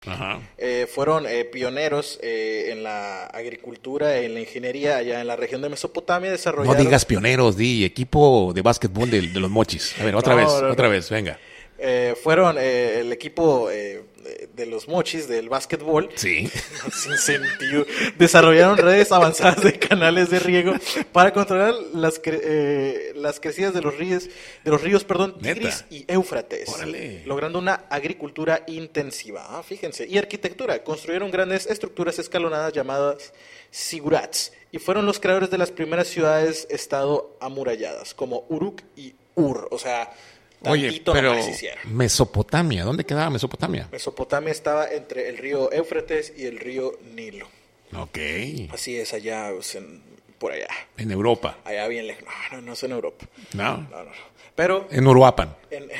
Ajá. Fueron pioneros en la agricultura, en la ingeniería allá en la región de Mesopotamia. Desarrollaron... No digas pioneros, di equipo de básquetbol de los Mochis. A ver, otra vez, venga. Fueron el equipo de los Mochis del básquetbol. Sí. Sin sentido. Desarrollaron redes avanzadas de canales de riego para controlar las crecidas de los ríos, Tigris y Éufrates. Órale. Logrando una agricultura intensiva. Fíjense. Y arquitectura. Construyeron grandes estructuras escalonadas llamadas zigurats. Y fueron los creadores de las primeras ciudades-estado amuralladas, como Uruk y Ur. O sea... Oye, pero Mesopotamia, ¿dónde quedaba Mesopotamia? Mesopotamia estaba entre el río Éufrates y el río Nilo. Ok. Así es, allá, por allá. En Europa. Allá bien lejos. No es en Europa. No. Pero... En Uruapan.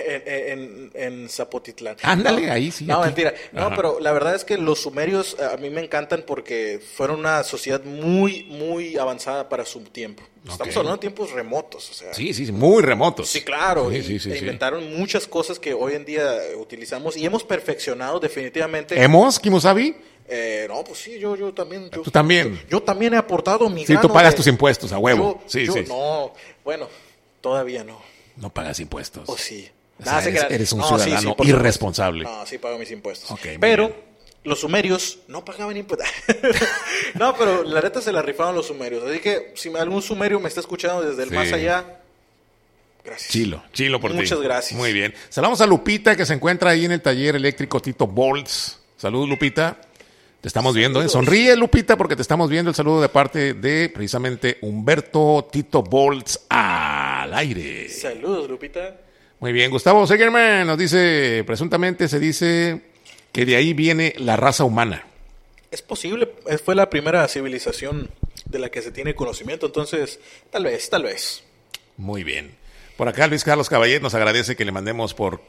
En Zapotitlán. Ándale, ahí sí. No, aquí. Mentira. No, Ajá. pero la verdad es que los sumerios a mí me encantan porque fueron una sociedad muy, muy avanzada para su tiempo. Estamos hablando de tiempos remotos, o sea. Sí, muy remotos. Sí, claro. Sí, inventaron muchas cosas que hoy en día utilizamos y hemos perfeccionado definitivamente. ¿Hemos, Kimosabi? No, pues sí, yo también. ¿Tú también? Yo también he aportado mi Sí, grano tú pagas tus impuestos, a huevo. No, bueno, todavía no. No pagas impuestos. O sí. O sea, eres un ciudadano sí, irresponsable. No, sí pago mis impuestos. Okay, pero los sumerios no pagaban impuestos. No, pero la neta se la rifaron los sumerios. Así que si algún sumerio me está escuchando desde el más allá, gracias. Chilo por ti. Muchas gracias. Muy bien. Saludamos a Lupita, que se encuentra ahí en el taller eléctrico Tito Bolts. Saludos, Lupita. Te estamos viendo, ¿eh? Sonríe, Lupita, porque te estamos viendo. El saludo de parte de, precisamente, Humberto Tito Bolts al aire. Saludos, Lupita. Muy bien. Gustavo Segerman nos dice, presuntamente se dice que de ahí viene la raza humana. Es posible. Fue la primera civilización de la que se tiene conocimiento. Entonces, tal vez. Muy bien. Por acá Luis Carlos Caballé nos agradece que le mandemos por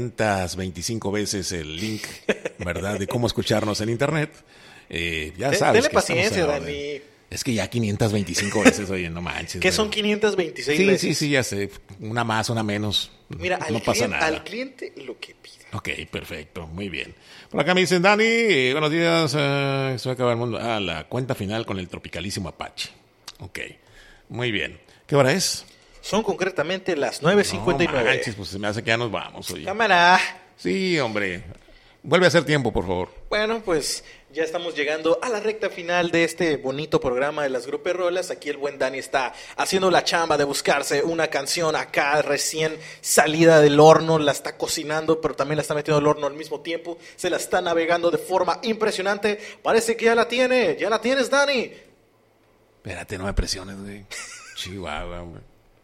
525 veces el link, ¿verdad? De cómo escucharnos en internet. Ya sabes. Denle paciencia, Dani. Es que ya 525 veces, oye, no manches. ¿Qué son 526 veces? Sí, ya sé. Una más, una menos. Mira, no pasa nada. Al cliente lo que pida. Ok, perfecto, muy bien. Por acá me dicen, Dani, buenos días, se va a acabar el mundo. La cuenta final con el tropicalísimo Apache. Ok, muy bien. ¿Qué hora es? Son concretamente las 9:59. No manches, pues se me hace que ya nos vamos, oye. Cámara. Sí, hombre. Vuelve a hacer tiempo, por favor. Bueno, pues ya estamos llegando a la recta final de este bonito programa de las Gruperolas. Aquí el buen Dani está haciendo la chamba de buscarse una canción acá recién salida del horno. La está cocinando, pero también la está metiendo al horno al mismo tiempo. Se la está navegando de forma impresionante. Parece que ya la tiene. ¿Ya la tienes, Dani? Espérate, no me presiones, güey. Chihuahua, güey.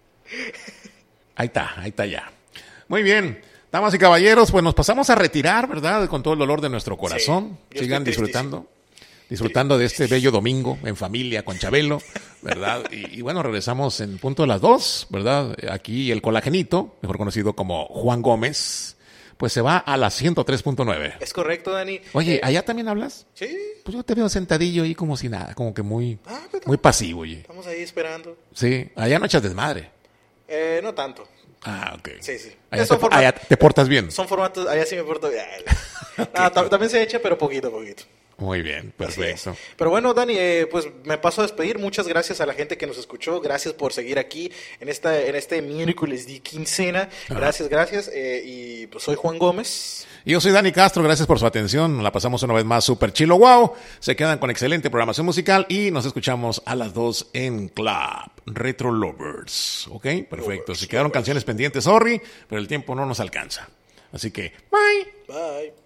Ahí está ya. Muy bien. Damas y caballeros, pues nos pasamos a retirar, ¿verdad? Con todo el dolor de nuestro corazón. Sí, sigan disfrutando de este bello domingo en familia con Chabelo, ¿verdad? Y bueno, regresamos en punto de las 2, ¿verdad? Aquí el colagenito, mejor conocido como Juan Gómez, pues se va a las 103.9. Es correcto, Dani. Oye, ¿allá también hablas? Sí. Pues yo te veo sentadillo ahí como si nada, como que muy pasivo, oye. Estamos ahí esperando. Sí, allá no echas desmadre. No tanto. Ah, ok. Sí. Allá te portas bien. Son formatos, allá sí me porto bien. También se echa, pero poquito. Muy bien, perfecto. Pero bueno, Dani, pues me paso a despedir. Muchas gracias a la gente que nos escuchó. Gracias por seguir aquí en este miércoles de quincena. Gracias. Y pues soy Juan Gómez. Y yo soy Dani Castro, gracias por su atención. La pasamos una vez más súper chilo, wow. Se quedan con excelente programación musical y nos escuchamos a las 2 en Club Retro Lovers. ¿Ok? Perfecto. Se quedaron canciones pendientes, sorry, pero el tiempo no nos alcanza. Así que, bye. Bye.